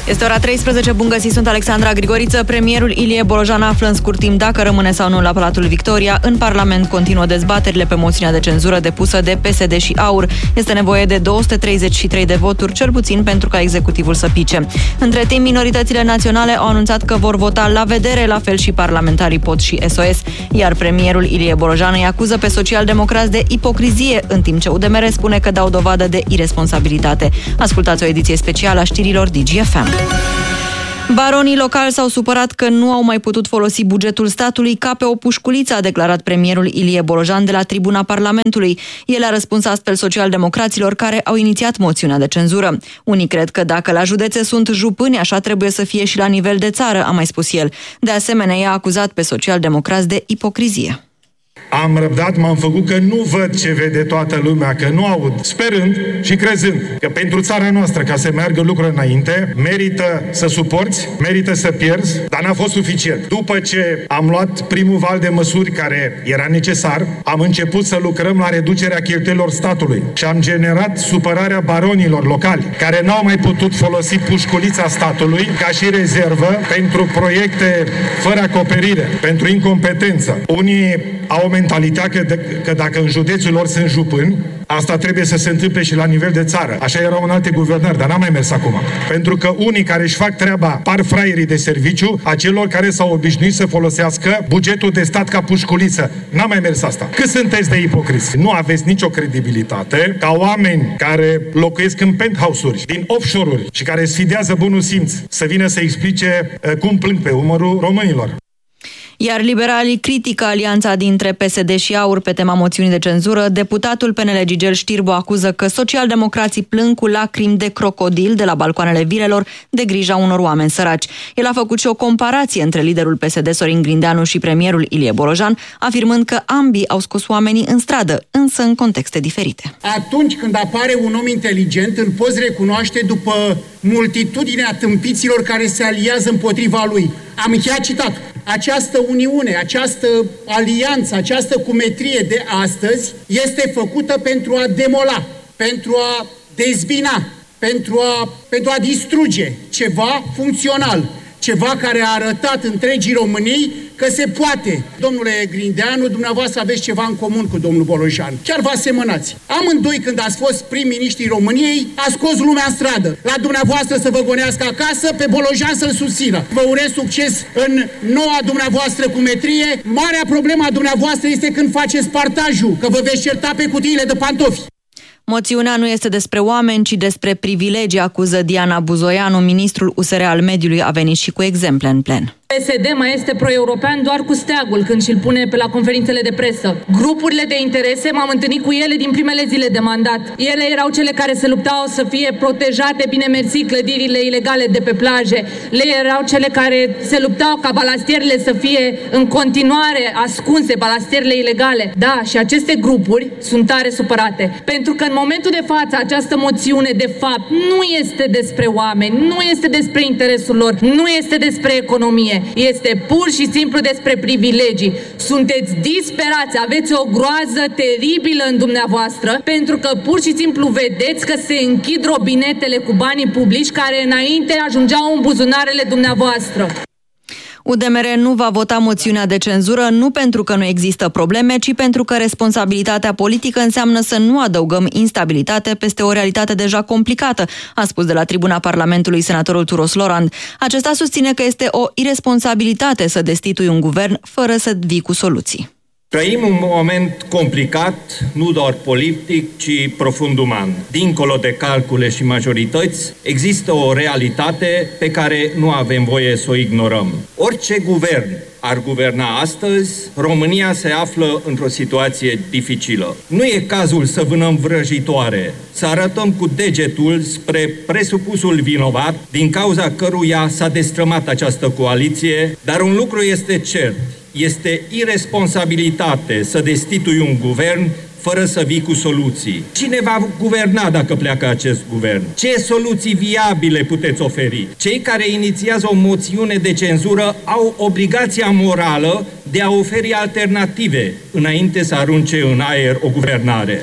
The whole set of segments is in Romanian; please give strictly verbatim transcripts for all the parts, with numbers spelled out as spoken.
Este ora treisprezece, bun găsit, sunt Alexandra Grigoriță. Premierul Ilie Bolojan află în scurt timp dacă rămâne sau nu la Palatul Victoria. În Parlament continuă dezbaterile pe moțiunea de cenzură depusă de P S D și AUR. Este nevoie de două sute treizeci și trei de voturi, cel puțin, pentru ca executivul să pice. Între timp, minoritățile naționale au anunțat că vor vota la vedere, la fel și parlamentarii P O T și S O S, iar premierul Ilie Bolojan îi acuză pe socialdemocrați de ipocrizie, în timp ce U D M R spune că dau dovadă de iresponsabilitate. Ascultați o ediție specială a știrilor D G F M. Baronii locali s-au supărat că nu au mai putut folosi bugetul statului ca pe o pușculiță, a declarat premierul Ilie Bolojan de la tribuna Parlamentului. El a răspuns astfel socialdemocraților care au inițiat moțiunea de cenzură. Unii cred că dacă la județe sunt jupâni, așa trebuie să fie și la nivel de țară, a mai spus el. De asemenea, i-a acuzat pe socialdemocrați de ipocrizie. Am răbdat, m-am făcut că nu văd ce vede toată lumea, că nu aud, sperând și crezând că pentru țara noastră, ca să meargă lucrurile înainte, merită să suporți, merită să pierzi, dar n-a fost suficient. După ce am luat primul val de măsuri care era necesar, am început să lucrăm la reducerea cheltuielilor statului și am generat supărarea baronilor locali, care n-au mai putut folosi pușculița statului ca și rezervă pentru proiecte fără acoperire, pentru incompetență. Unii au o mentalitate că, că dacă în județul lor sunt jupâni, asta trebuie să se întâmple și la nivel de țară. Așa erau în alte guvernări, dar n-a mai mers acum. Pentru că unii care își fac treaba par fraierii de serviciu, acelor care s-au obișnuit să folosească bugetul de stat ca pușculiță. N-a mai mers asta. Cât sunteți de ipocriți? Nu aveți nicio credibilitate ca oameni care locuiesc în penthouse-uri, din offshore-uri și care sfidează bunul simț să vină să explice uh, cum plâng pe umărul românilor. Iar liberalii critică alianța dintre P S D și AUR pe tema moțiunii de cenzură. Deputatul P N L Gigel Știrbu acuză că socialdemocrații plâng cu lacrimi de crocodil de la balcoanele vilelor de grija unor oameni săraci. El a făcut și o comparație între liderul P S D Sorin Grindeanu și premierul Ilie Bolojan, afirmând că ambii au scos oamenii în stradă, însă în contexte diferite. Atunci când apare un om inteligent, îl poți recunoaște după multitudinea tâmpiților care se aliază împotriva lui. Am încheiat citatul. Această uniune, această alianță, această cumetrie de astăzi este făcută pentru a demola, pentru a dezbina, pentru a, pentru a distruge ceva funcțional, ceva care a arătat întregii Românii că se poate. Domnule Grindeanu, dumneavoastră aveți ceva în comun cu domnul Bolojan. Chiar vă asemănați. Amândoi, când ați fost prim-ministrii României, a scos lumea în stradă. La dumneavoastră să vă gonească acasă, pe Bolojan să-l susțină. Vă urez succes în noua dumneavoastră cumetrie. Marea problemă a dumneavoastră este când faceți partajul, că vă veți certa pe cutiile de pantofi. Moțiunea nu este despre oameni, ci despre privilegii, acuză Diana Buzoianu. Ministrul U S R al Mediului a venit și cu exemple în plen. P S D mai este pro-european doar cu steagul când și-l pune pe la conferințele de presă. Grupurile de interese, m-am întâlnit cu ele din primele zile de mandat. Ele erau cele care se luptau să fie protejate, bine mersi, clădirile ilegale de pe plaje. Le erau cele care se luptau ca balastierele să fie în continuare ascunse, balastierele ilegale. Da, și aceste grupuri sunt tare supărate. Pentru că în momentul de față această moțiune de fapt nu este despre oameni, nu este despre interesul lor, nu este despre economie. Este pur și simplu despre privilegii. Sunteți disperați, aveți o groază teribilă în dumneavoastră, pentru că pur și simplu vedeți că se închid robinetele cu banii publici care înainte ajungeau în buzunarele dumneavoastră. U D M R nu va vota moțiunea de cenzură nu pentru că nu există probleme, ci pentru că responsabilitatea politică înseamnă să nu adăugăm instabilitate peste o realitate deja complicată, a spus de la tribuna Parlamentului senatorul Turos Lorand. Acesta susține că este o iresponsabilitate să destitui un guvern fără să vii cu soluții. Trăim un moment complicat, nu doar politic, ci profund uman. Dincolo de calcule și majorități, există o realitate pe care nu avem voie să o ignorăm. Orice guvern ar guverna astăzi, România se află într-o situație dificilă. Nu e cazul să vânăm vrăjitoare, să arătăm cu degetul spre presupusul vinovat, din cauza căruia s-a destrămat această coaliție, dar un lucru este cert. Este iresponsabilitate să destitui un guvern fără să vii cu soluții. Cine va guverna dacă pleacă acest guvern? Ce soluții viabile puteți oferi? Cei care inițiază o moțiune de cenzură au obligația morală de a oferi alternative înainte să arunce în aer o guvernare.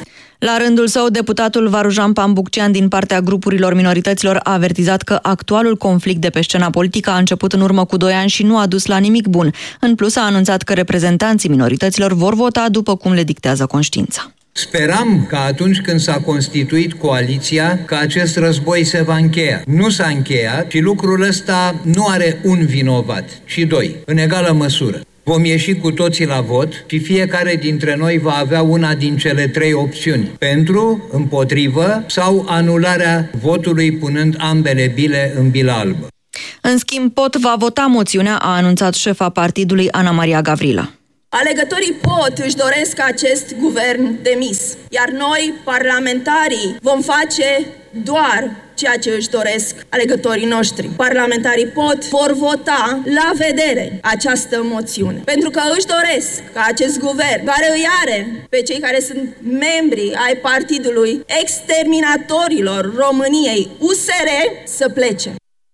La rândul său, deputatul Varujan Pambuccean din partea grupurilor minorităților a avertizat că actualul conflict de pe scena politică a început în urmă cu doi ani și nu a dus la nimic bun. În plus, a anunțat că reprezentanții minorităților vor vota după cum le dictează conștiința. Speram că atunci când s-a constituit coaliția, că acest război se va încheia. Nu s-a încheiat și lucrul ăsta nu are un vinovat, ci doi, în egală măsură. Vom ieși cu toții la vot și fiecare dintre noi va avea una din cele trei opțiuni: pentru, împotrivă sau anularea votului punând ambele bile în bilă albă. În schimb, Pot va vota moțiunea, a anunțat șefa partidului Ana Maria Gavrila. Alegătorii Pot își doresc acest guvern demis, iar noi, parlamentarii, vom face doar ceea ce își doresc alegătorii noștri. Parlamentarii Pot vor vota la vedere această moțiune, pentru că își doresc ca acest guvern, care îi are pe cei care sunt membri ai partidului exterminatorilor României, U S R, să plece.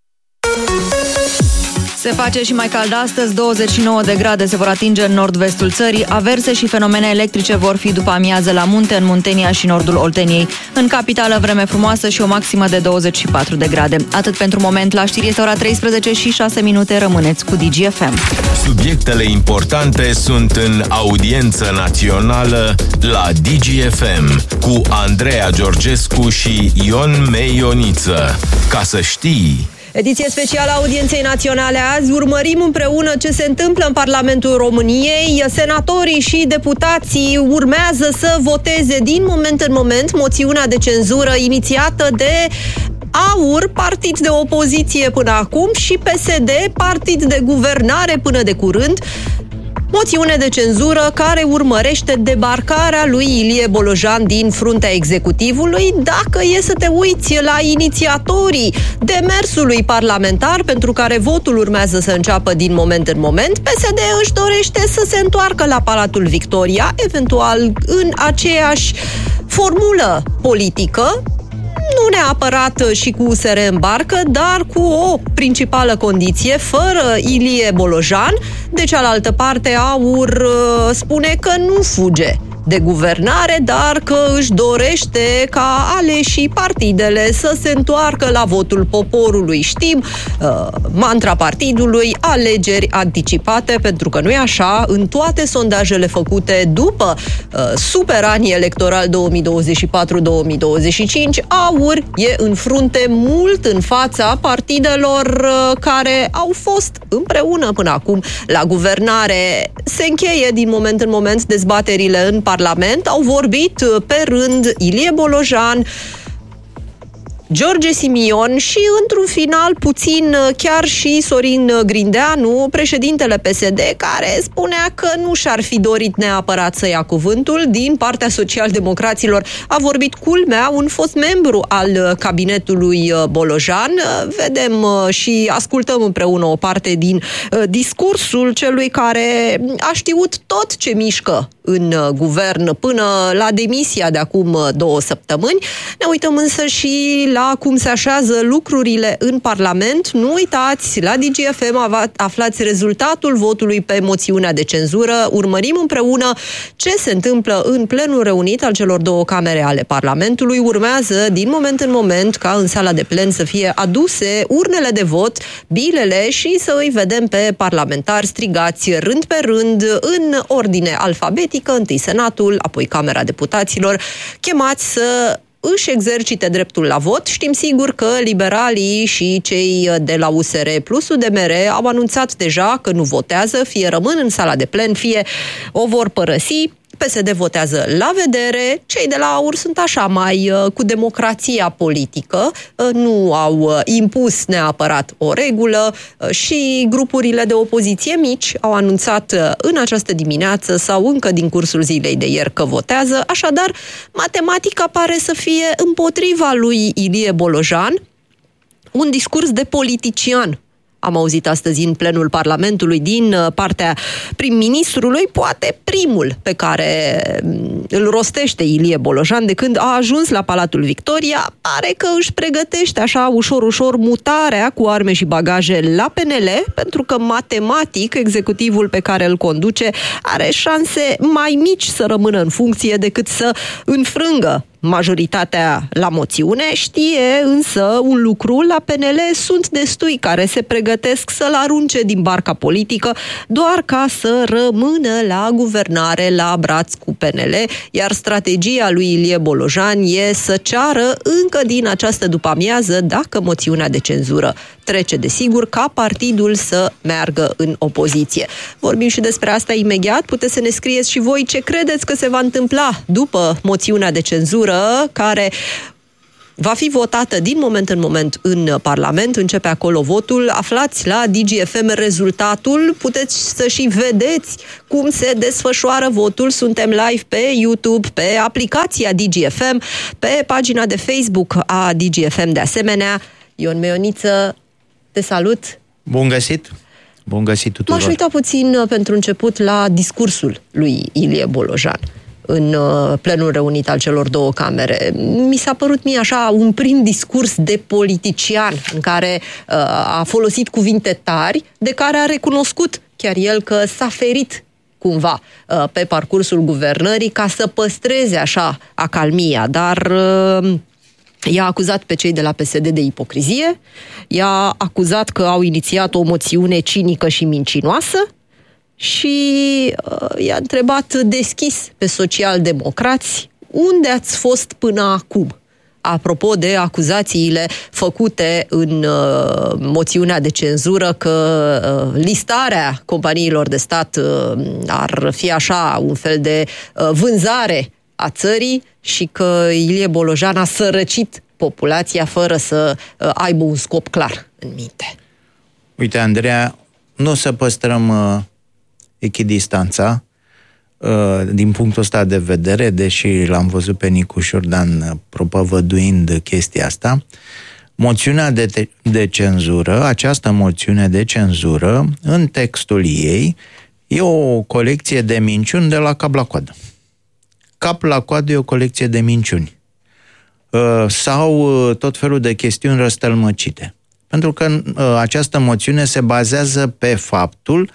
Se face și mai cald astăzi, douăzeci și nouă de grade se vor atinge în nord-vestul țării, averse și fenomene electrice vor fi după amiază la munte, în Muntenia și nordul Olteniei. În capitală, vreme frumoasă și o maximă de douăzeci și patru de grade. Atât pentru moment, la știri este ora treisprezece și șase minute, rămâneți cu Digi F M. Subiectele importante sunt în audiență națională la Digi F M cu Andreea Georgescu și Ion Meioniță. Ca să știi... Ediție specială a Audienței Naționale. Azi urmărim împreună ce se întâmplă în Parlamentul României. Senatorii și deputații urmează să voteze din moment în moment moțiunea de cenzură inițiată de AUR, partid de opoziție până acum, și P S D, partid de guvernare până de curând. Moțiune de cenzură care urmărește debarcarea lui Ilie Bolojan din fruntea executivului. Dacă e să te uiți la inițiatorii demersului parlamentar, pentru care votul urmează să înceapă din moment în moment, P S D își dorește să se întoarcă la Palatul Victoria, eventual în aceeași formulă politică, nu neapărat și cu U S R în barcă, dar cu o principală condiție, fără Ilie Bolojan. De cealaltă parte, AUR spune că nu fuge de guvernare, dar că își dorește ca aleșii partidele să se întoarcă la votul poporului. Știm, uh, mantra partidului, alegeri anticipate, pentru că nu e așa, în toate sondajele făcute după uh, super anii electoral două mii douăzeci și patru două mii douăzeci și cinci, AUR e în frunte mult în fața partidelor uh, care au fost împreună până acum la guvernare. Se încheie din moment în moment dezbaterile în Parlament, au vorbit pe rând Ilie Bolojan, George Simion și, într-un final, puțin chiar și Sorin Grindeanu, președintele P S D, care spunea că nu și-ar fi dorit neapărat să ia cuvântul. Din partea socialdemocraților a vorbit, culmea, un fost membru al cabinetului Bolojan. Vedem și ascultăm împreună o parte din discursul celui care a știut tot ce mișcă în guvern până la demisia de acum două săptămâni. Ne uităm însă și la cum se așează lucrurile în Parlament. Nu uitați, la Digi F M aflați rezultatul votului pe moțiunea de cenzură. Urmărim împreună ce se întâmplă în plenul reunit al celor două camere ale Parlamentului. Urmează din moment în moment ca în sala de plen să fie aduse urnele de vot, bilele, și să îi vedem pe parlamentari strigați rând pe rând în ordine alfabetică, întâi Senatul, apoi Camera Deputaților, chemați să își exercite dreptul la vot. Știm sigur că liberalii și cei de la U S R plus U D M R au anunțat deja că nu votează, fie rămân în sala de plen, fie o vor părăsi. P S D votează la vedere, cei de la AUR sunt așa mai uh, cu democrația politică, uh, nu au uh, impus neapărat o regulă uh, și grupurile de opoziție mici au anunțat uh, în această dimineață sau încă din cursul zilei de ieri că votează, așadar matematica pare să fie împotriva lui Ilie Bolojan, un discurs de politician am auzit astăzi în plenul Parlamentului din partea prim-ministrului, poate primul pe care îl rostește Ilie Bolojan de când a ajuns la Palatul Victoria. Pare că își pregătește așa ușor-ușor mutarea cu arme și bagaje la P N L, pentru că matematic executivul pe care îl conduce are șanse mai mici să rămână în funcție decât să înfrângă majoritatea la moțiune. Știe însă un lucru, la P N L sunt destui care se pregătesc să-l arunce din barca politică doar ca să rămână la guvernare la braț cu P N L, iar strategia lui Ilie Bolojan e să ceară încă din această după-amiază, dacă moțiunea de cenzură trece, desigur, ca partidul să meargă în opoziție. Vorbim și despre asta imediat. Puteți să ne scrieți și voi ce credeți că se va întâmpla după moțiunea de cenzură, care va fi votată din moment în moment în Parlament. Începe acolo votul. Aflați la D G F M rezultatul. Puteți să și vedeți cum se desfășoară votul. Suntem live pe YouTube, pe aplicația D G F M, pe pagina de Facebook a D G F M de asemenea. Ion Meioniță, te salut! Bun găsit! Bun găsit tuturor! M-aș uita puțin pentru început la discursul lui Ilie Bolojan în plenul reunit al celor două camere. Mi s-a părut mie așa un prim discurs de politician în care uh, a folosit cuvinte tari, de care a recunoscut chiar el că s-a ferit cumva uh, pe parcursul guvernării ca să păstreze așa acalmia, dar uh, i-a acuzat pe cei de la P S D de ipocrizie, i-a acuzat că au inițiat o moțiune cinică și mincinoasă și uh, i-a întrebat deschis pe socialdemocrați unde ați fost până acum, apropo de acuzațiile făcute în uh, moțiunea de cenzură că uh, listarea companiilor de stat uh, ar fi așa un fel de uh, vânzare a țării și că Ilie Bolojan a sărăcit populația fără să uh, aibă un scop clar în minte. Uite, Andreea, nu o să păstrăm uh, echidistanța uh, din punctul ăsta de vedere, deși l-am văzut pe Nicu Șurdan uh, propovăduind chestia asta. Moțiunea de, te- de cenzură, această moțiune de cenzură, în textul ei, e o colecție de minciuni de la cap la coadă. Cap la coadă e o colecție de minciuni. Uh, sau uh, tot felul de chestiuni răstălmăcite. Pentru că uh, această moțiune se bazează pe faptul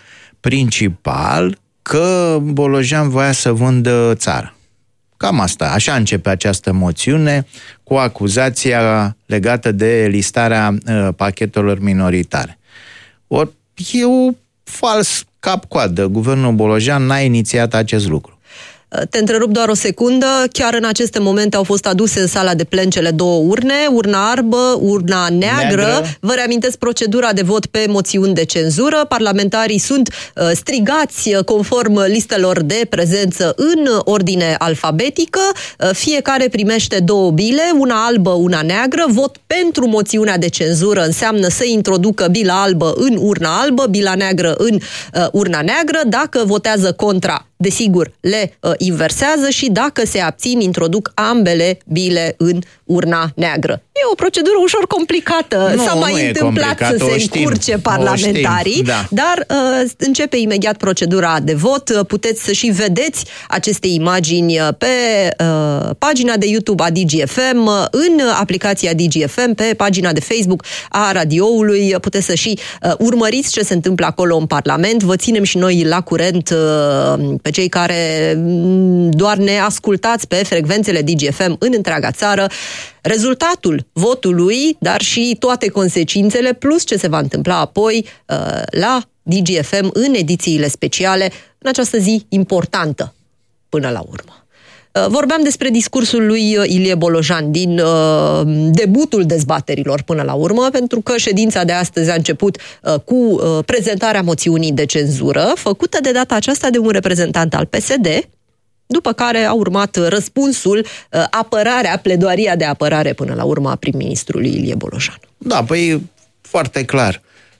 principal că Bolojan voia să vândă țara. Cam asta. Așa începe această moțiune, cu acuzația legată de listarea uh, pachetelor minoritare. Ori e o fals cap-coadă. Guvernul Bolojan n-a inițiat acest lucru. Te întrerup doar o secundă. Chiar în aceste momente au fost aduse în sala de plen cele două urne, urna albă, urna neagră. neagră. Vă reamintesc procedura de vot pe moțiuni de cenzură. Parlamentarii sunt uh, strigați conform listelor de prezență în ordine alfabetică. Uh, fiecare primește două bile, una albă, una neagră. Vot pentru moțiunea de cenzură înseamnă să introducă bila albă în urna albă, bila neagră în uh, urna neagră. Dacă votează contra, desigur, le uh, inversează și dacă se abțin, introduc ambele bile în urna neagră. E o procedură ușor complicată. Nu, S-a mai întâmplat să se știm, încurce parlamentarii, știm, da. dar uh, începe imediat procedura de vot. Puteți să și vedeți aceste imagini pe uh, pagina de YouTube a D G F M, în aplicația D G F M, pe pagina de Facebook a radioului. Puteți să și uh, urmăriți ce se întâmplă acolo în Parlament. Vă ținem și noi la curent uh, pe cei care doar ne ascultați pe frecvențele D G F M în întreaga țară, rezultatul votului, dar și toate consecințele, plus ce se va întâmpla apoi uh, la D G F M în edițiile speciale, în această zi importantă până la urmă. Uh, vorbeam despre discursul lui Ilie Bolojan din uh, debutul dezbaterilor până la urmă, pentru că ședința de astăzi a început uh, cu uh, prezentarea moțiunii de cenzură, făcută de data aceasta de un reprezentant al P S D, după care a urmat răspunsul, apărarea, pledoaria de apărare până la urmă a prim-ministrului Ilie Bolojan. Da, păi foarte clar.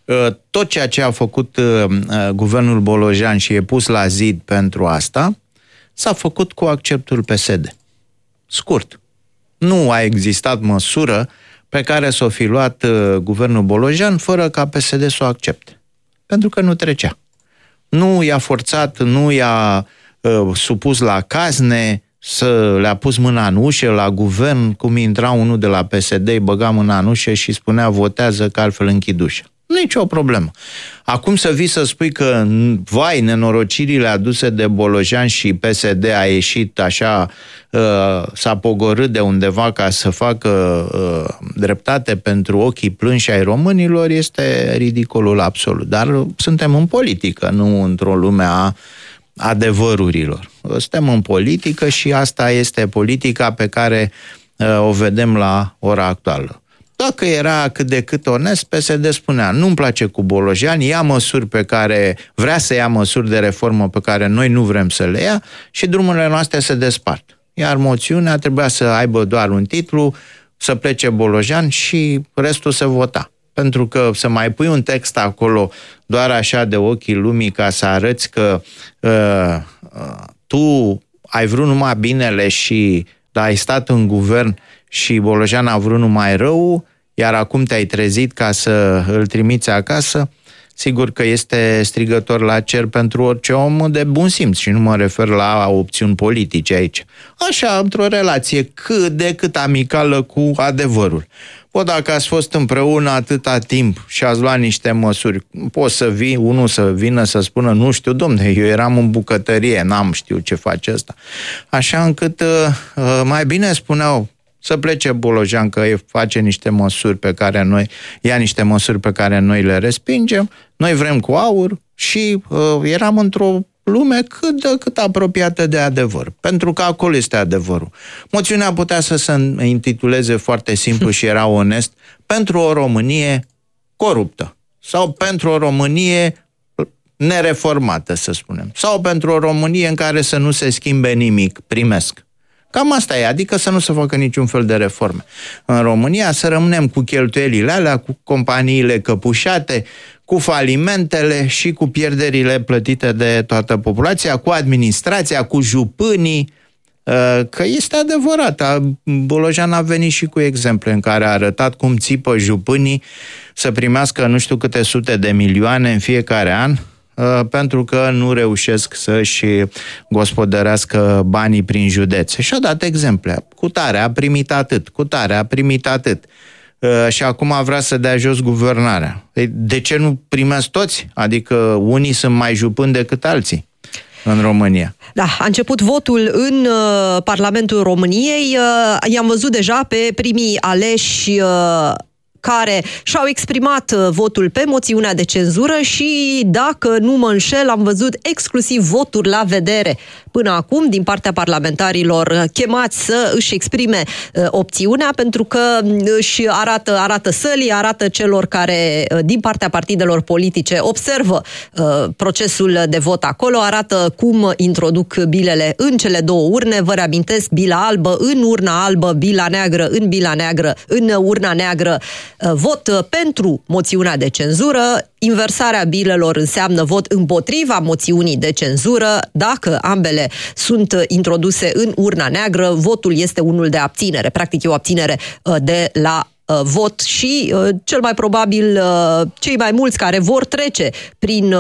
Tot ceea ce a făcut guvernul Bolojan și e pus la zid pentru asta, s-a făcut cu acceptul P S D. Scurt. Nu a existat măsură pe care s-o fi luat uh, guvernul Bolojan fără ca P S D să o accepte. Pentru că nu trecea. Nu i-a forțat, nu i-a uh, supus la cazne, să le-a pus mâna în ușă la guvern, cum intra unul de la P S D, îi băga mâna în ușă și spunea votează că altfel închid ușa. Nici o problemă. Acum să vii să spui că, vai, nenorocirile aduse de Bolojan și P S D a ieșit așa, uh, s-a pogorât de undeva ca să facă uh, dreptate pentru ochii plânși ai românilor, este ridicolul absolut. Dar suntem în politică, nu într-o lume a adevărurilor. Suntem în politică și asta este politica pe care uh, o vedem la ora actuală. Dacă era cât de cât onest, P S D spunea, nu-mi place cu Bolojan, ia măsuri pe care, vrea să ia măsuri de reformă pe care noi nu vrem să le ia și drumurile noastre se despart. Iar moțiunea trebuia să aibă doar un titlu, să plece Bolojan și restul se vota. Pentru că să mai pui un text acolo doar așa de ochii lumii ca să arăți că uh, uh, tu ai vrut numai binele și ai stat în guvern și Bolojan a vrut numai rău, iar acum te-ai trezit ca să îl trimiți acasă, sigur că este strigător la cer pentru orice om de bun simț și nu mă refer la opțiuni politice aici. Așa, într-o relație cât de cât amicală cu adevărul. Bă, dacă ați fost împreună atâta timp și ați luat niște măsuri, poți să vii, unul să vină să spună, nu știu, domne, eu eram în bucătărie, n-am știut ce face ăsta. Așa încât uh, mai bine spuneau, să plece Bolojan că face niște măsuri pe care noi, ia niște măsuri pe care noi le respingem, noi vrem cu aur și uh, eram într-o lume cât de cât apropiată de adevăr. Pentru că acolo este adevărul. Moțiunea putea să se intituleze foarte simplu și era onest, pentru o Românie coruptă sau pentru o Românie nereformată, să spunem. Sau pentru o Românie în care să nu se schimbe nimic, primesc. Cam asta e, adică să nu se facă niciun fel de reforme. În România să rămânem cu cheltuielile alea, cu companiile căpușate, cu falimentele și cu pierderile plătite de toată populația, cu administrația, cu jupânii, că este adevărat. Bolojan a venit și cu exemple în care a arătat cum țipă jupânii să primească nu știu câte sute de milioane în fiecare an, pentru că nu reușesc să-și gospodărească banii prin județe. Și a dat exemple. Cu tare a primit atât, cu tare a primit atât. Și acum vrea să dea jos guvernarea. De ce nu primesc toți? Adică unii sunt mai jupâni decât alții în România. Da, a început votul în uh, Parlamentul României. Uh, i-am văzut deja pe primii aleși uh, care și-au exprimat votul pe moțiunea de cenzură și, dacă nu mă înșel, am văzut exclusiv voturi la vedere până acum din partea parlamentarilor chemați să își exprime uh, opțiunea, pentru că își arată, arată sălii, arată celor care uh, din partea partidelor politice observă uh, procesul de vot acolo, arată cum introduc bilele în cele două urne. Vă reamintesc, bila albă în urna albă, bila neagră în bila neagră, în urna neagră. Uh, vot pentru moțiunea de cenzură. Inversarea bilelor înseamnă vot împotriva moțiunii de cenzură. Dacă ambele sunt introduse în urna neagră, votul este unul de abținere. Practic e o abținere de la vot și cel mai probabil cei mai mulți care vor trece prin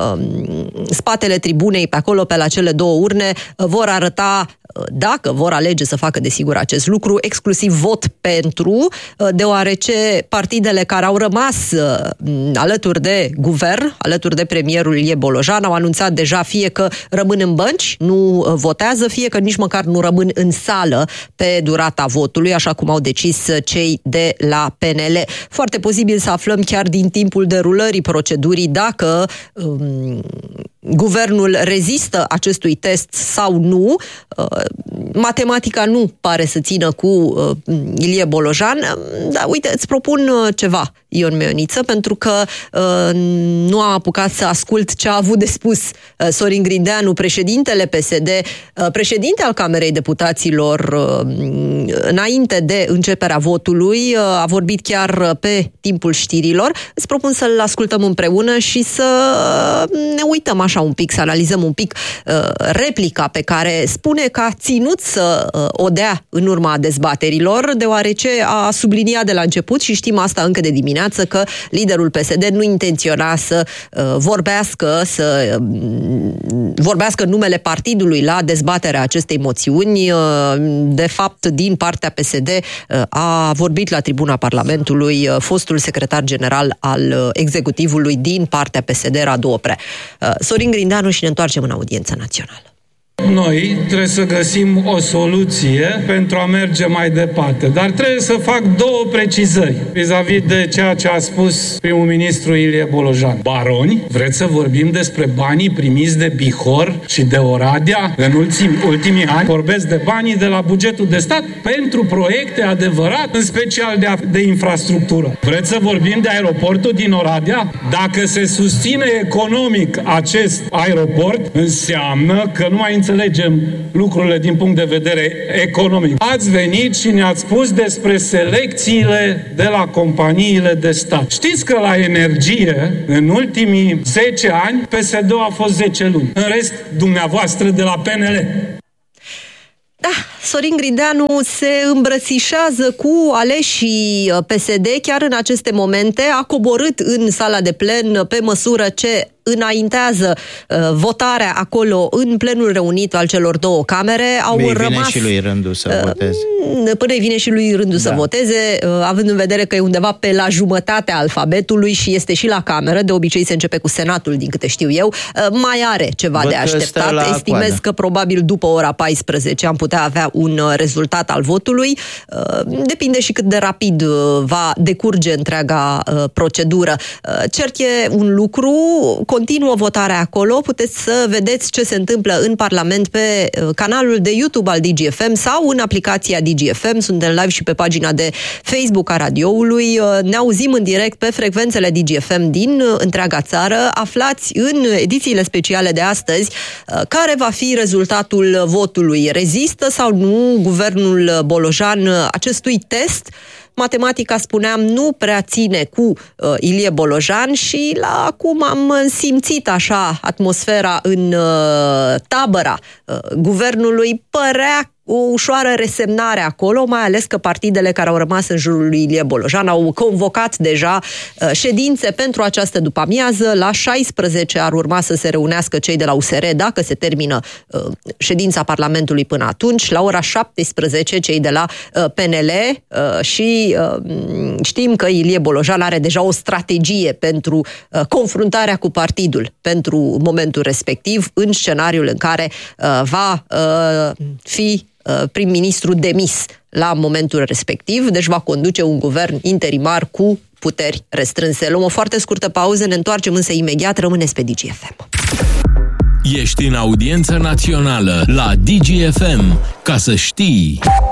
spatele tribunei pe acolo, pe la cele două urne, vor arăta, dacă vor alege să facă desigur acest lucru, exclusiv vot pentru, deoarece partidele care au rămas alături de guvern, alături de premierul Ilie Bolojan, au anunțat deja fie că rămân în bănci, nu votează, fie că nici măcar nu rămân în sală pe durata votului, așa cum au decis cei de la P N L. Foarte posibil să aflăm chiar din timpul derulării procedurii dacă um, guvernul rezistă acestui test sau nu. Uh, matematica nu pare să țină cu uh, Ilie Bolojan, dar uite, îți propun uh, ceva, Ion Meioniță, pentru că uh, nu am apucat să ascult ce a avut de spus uh, Sorin Grindeanu, președintele P S D, uh, președinte al Camerei Deputaților, uh, înainte de începerea votului, uh, a vorbit chiar pe timpul știrilor. Îți propun să-l ascultăm împreună și să uh, ne uităm așa așa un pic, să analizăm un pic uh, replica pe care spune că a ținut să uh, o dea în urma dezbaterilor, deoarece a subliniat de la început, și știm asta încă de dimineață, că liderul P S D nu intenționa să uh, vorbească, să uh, vorbească numele partidului la dezbaterea acestei moțiuni. Uh, de fapt, din partea P S D uh, a vorbit la tribuna Parlamentului uh, fostul secretar general al uh, executivului din partea P S D, Radu Oprea. Uh, Sorin Grindeanu, și ne întoarcem în audiența națională. Noi trebuie să găsim o soluție pentru a merge mai departe, dar trebuie să fac două precizări vis-a-vis de ceea ce a spus primul ministru Ilie Bolojan. Baroni, vreți să vorbim despre banii primiți de Bihor și de Oradea în ultimii, ultimii ani? Vorbesc de banii de la bugetul de stat pentru proiecte adevărat, în special de, de infrastructură. Vreți să vorbim de aeroportul din Oradea? Dacă se susține economic acest aeroport, înseamnă că nu mai înțelegem lucrurile din punct de vedere economic. Ați venit și ne-ați spus despre selecțiile de la companiile de stat. Știți că la energie, în ultimii zece ani, P S D-ul a fost zece luni. În rest, dumneavoastră de la P N L. Da, Sorin Grindeanu se îmbrățișează cu aleșii P S D chiar în aceste momente, a coborât în sala de plen pe măsură ce înaintează uh, votarea acolo în plenul reunit al celor două camere. Au Îi rămas... vine și lui rândul să uh, voteze. Până îi vine și lui rândul da. să voteze, uh, având în vedere că e undeva pe la jumătatea alfabetului și este și la cameră, de obicei se începe cu Senatul, din câte știu eu, uh, mai are ceva Văd de așteptat. Estimez coadă. că probabil după ora paisprezece am putea avea un uh, rezultat al votului. Uh, depinde și cât de rapid uh, va decurge întreaga uh, procedură. Uh, cert e un lucru, continuă votarea acolo, puteți să vedeți ce se întâmplă în Parlament pe canalul de YouTube al D G F M sau în aplicația D G F M, suntem live și pe pagina de Facebook a radioului, ne auzim în direct pe frecvențele D G F M din întreaga țară. Aflați în edițiile speciale de astăzi care va fi rezultatul votului. Rezistă sau nu guvernul Bolojan acestui test? Matematica, spuneam, nu prea ține cu uh, Ilie Bolojan și la acum am simțit așa atmosfera în uh, tabăra uh, guvernului. Părea o ușoară resemnare acolo, mai ales că partidele care au rămas în jurul lui Ilie Bolojan au convocat deja uh, ședințe pentru această după-amiază. La șaisprezece ar urma să se reunească cei de la U S R, dacă se termină uh, ședința Parlamentului până atunci. La ora șaptesprezece cei de la uh, P N L uh, și uh, știm că Ilie Bolojan are deja o strategie pentru uh, confruntarea cu partidul pentru momentul respectiv, în scenariul în care uh, va uh, fi prim-ministru demis la momentul respectiv, deci va conduce un guvern interimar cu puteri restrânse. Luăm o foarte scurtă pauză, ne întoarcem însă imediat, rămâneți pe D G F M. Ești în audiență națională la D G F M, ca să știi.